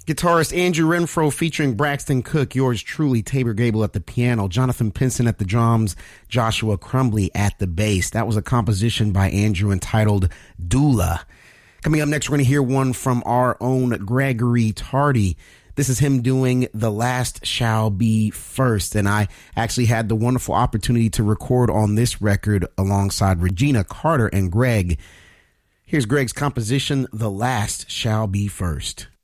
Guitarist Andrew Renfro featuring Braxton Cook, yours truly, Tabor Gable at the piano, Jonathan Pinson at the drums, Joshua Crumbly at the bass. That was a composition by Andrew entitled Doula. Coming up next, we're going to hear one from our own Gregory Tardy. This is him doing The Last Shall Be First, and I actually had the wonderful opportunity to record on this record alongside Regina Carter and Greg. Here's Greg's composition, The Last Shall Be First.